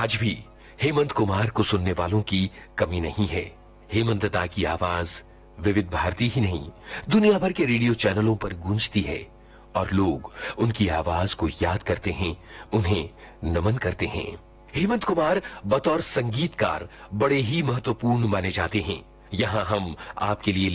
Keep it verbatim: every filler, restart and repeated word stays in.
आज भी हेमंत कुमार को सुनने वालों की कमी नहीं है। हेमंत दा की आवाज विविध भारती ही नहीं, दुनिया भर के रेडियो चैनलों पर गूंजती है और लोग उनकी आवाज को याद करते हैं, उन्हें नमन करते हैं। हेमंत कुमार बतौर संगीतकार बड़े ही महत्वपूर्ण माने जाते हैं। यहाँ हम आपके लिए